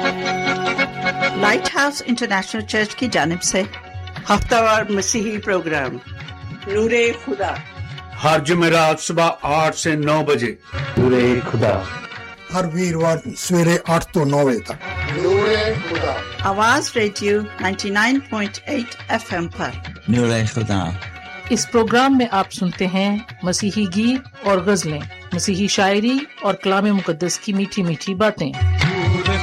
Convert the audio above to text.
Light house international church की जानिब से हफ्तावार मसीही प्रोग्राम नूरे खुदा हर जुमेरात सुबह 8 से 9 बजे नूरे खुदा, हर वीरवार सवेरे 8 तो 9 बजे तक नूरे खुदा। आवाज रेडियो 99.8 FM पर नूरे खुदा। इस प्रोग्राम में आप सुनते हैं मसीही गीत और गजलें, मसीही शायरी और कलाम मुकद्दस की मीठी मीठी बातें।